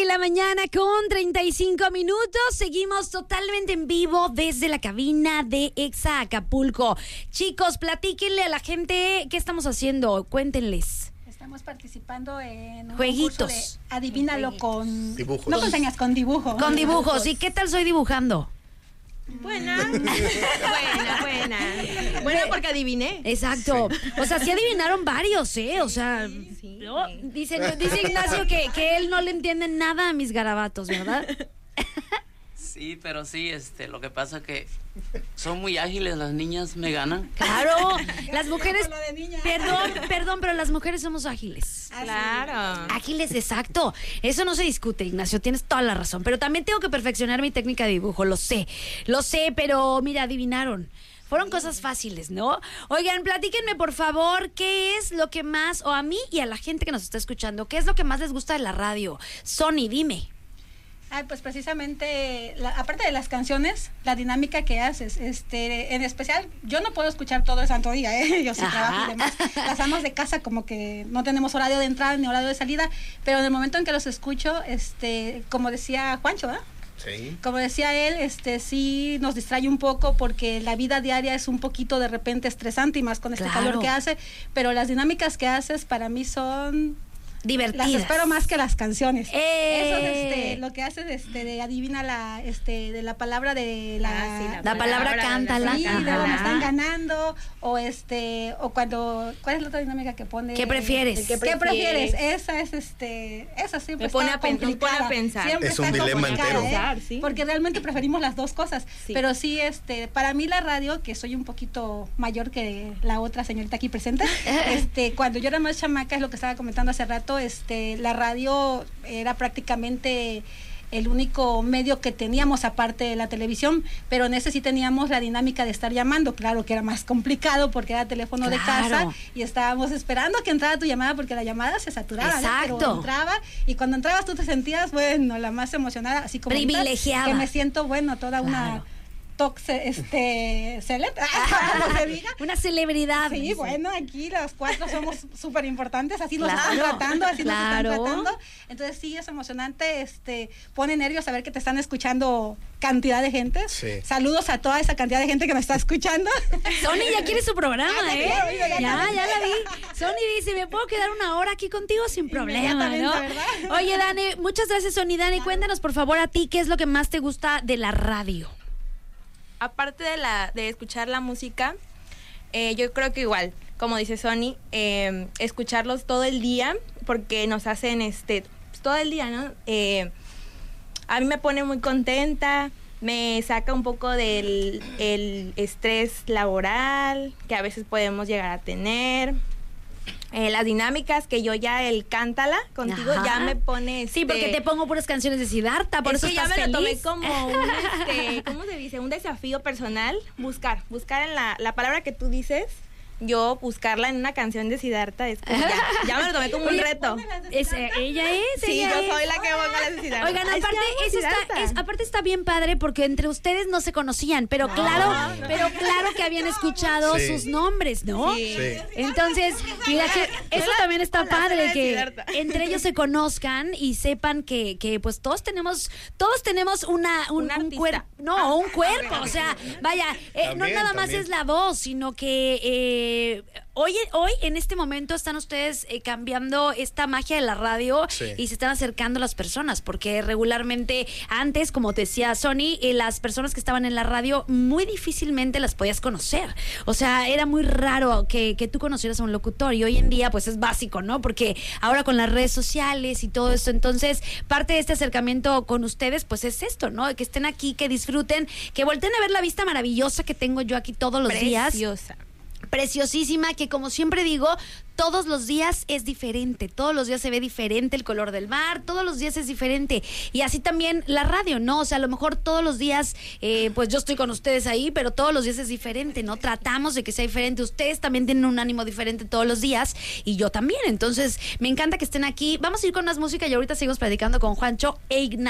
la mañana con 35 minutos. Seguimos totalmente en vivo desde la cabina de Exa Acapulco. Chicos, platíquenle a la gente qué estamos haciendo. Cuéntenles. Estamos participando en un jueguitos concurso de Adivínalo con dibujos. No con señas, con dibujo. Con dibujos. ¿Y qué tal soy dibujando? Buena. Buena porque adiviné. Exacto. O sea, sí adivinaron varios, ¿eh? O sea, Sí. ¿no? Dice Ignacio que él no le entiende nada a mis garabatos, ¿verdad? Sí, pero sí, lo que pasa que son muy ágiles, las niñas me ganan. Claro, las mujeres, Con lo de niña. perdón, pero las mujeres somos ágiles. Claro. Ágiles, exacto. Eso no se discute, Ignacio, tienes toda la razón. Pero también tengo que perfeccionar mi técnica de dibujo, lo sé, pero mira, adivinaron. Fueron cosas fáciles, ¿no? Oigan, platíquenme, por favor, qué es lo que más, o a mí y a la gente que nos está escuchando, qué es lo que más les gusta de la radio. Sony, dime. Pues precisamente, aparte de las canciones, la dinámica que haces, en especial, yo no puedo escuchar todo el santo día, yo sí trabajo y demás. Las amas de casa como que no tenemos horario de entrada ni horario de salida, pero en el momento en que los escucho, como decía Juancho, ¿eh? Sí. Como decía él, sí nos distrae un poco porque la vida diaria es un poquito de repente estresante y más con este calor que hace, pero las dinámicas que haces para mí son Divertidas. Las espero más que las canciones. ¡Eh! Eso lo que haces de adivina de la palabra de la la palabra cántala. Sí, luego me están ganando o cuando ¿cuál es la otra dinámica que pone? ¿Qué prefieres? ¿Qué prefieres? Esa es esa siempre me pone está a complicada. pensar. Siempre es un está dilema complicada, entero. ¿Sí? Porque realmente preferimos las dos cosas, Sí. pero sí para mí la radio, que soy un poquito mayor que la otra señorita aquí presente, cuando yo era más chamaca, es lo que estaba comentando hace rato, la radio era prácticamente el único medio que teníamos aparte de la televisión, pero en ese sí teníamos la dinámica de estar llamando, claro que era más complicado porque era teléfono de casa y estábamos esperando que entrara tu llamada porque la llamada se saturaba, ¿no? Pero entraba y cuando entrabas tú te sentías, bueno, la más emocionada, así como privilegiada, que me siento, bueno, toda una celeb, como se diga. Una celebridad. Sí, bueno, aquí los cuatro somos súper importantes, así nos están tratando, nos están tratando. Entonces sí, es emocionante, pone nervios saber que te están escuchando cantidad de gente. Sí. Saludos a toda esa cantidad de gente que me está escuchando. Sony ya quiere su programa, ¿eh? Ya la vi. Sony dice, ¿me puedo quedar una hora aquí contigo sin problema, no? ¿Verdad? Oye, Dani, muchas gracias, Sony. Dani, cuéntanos, por favor, a ti, ¿qué es lo que más te gusta de la radio? Aparte de escuchar la música, yo creo que igual, como dice Sony, escucharlos todo el día, porque nos hacen todo el día, ¿no? A mí me pone muy contenta, me saca un poco del el estrés laboral que a veces podemos llegar a tener. Las dinámicas que yo ya cántala contigo ya me pone Sí, porque te pongo puras canciones de Siddhartha, por eso ya estás me lo tomé feliz. como un ¿cómo se dice? Un desafío personal, buscar en la palabra que tú dices, yo buscarla en una canción de Siddhartha es como ya me lo tomé como un reto. Ella es. Sí, yo soy la que pongo las de Siddhartha. Oigan, aparte está bien padre porque entre ustedes no se conocían, pero claro que habían escuchado sus nombres, ¿no? Sí. Entonces, mira que eso también está padre, que entre ellos se conozcan y sepan que pues todos tenemos un cuerpo, un cuerpo, o sea, vaya, no nada más es la voz, sino que hoy en este momento están ustedes cambiando esta magia de la radio y se están acercando a las personas, porque regularmente antes, como te decía Sony, las personas que estaban en la radio muy difícilmente las podías conocer, o sea, era muy raro que tú conocieras a un locutor, y hoy en día pues es básico, ¿no? Porque ahora con las redes sociales y todo eso, entonces parte de este acercamiento con ustedes pues es esto, ¿no? Que estén aquí, que disfruten, que volteen a ver la vista maravillosa que tengo yo aquí todos los días. Preciosísima, que como siempre digo, todos los días es diferente, todos los días se ve diferente el color del mar, todos los días es diferente, y así también la radio, ¿no? O sea, a lo mejor todos los días, pues yo estoy con ustedes ahí, pero todos los días es diferente, ¿no? Tratamos de que sea diferente, ustedes también tienen un ánimo diferente todos los días, y yo también, entonces me encanta que estén aquí. Vamos a ir con más música y ahorita seguimos platicando con Juancho e Ignacio.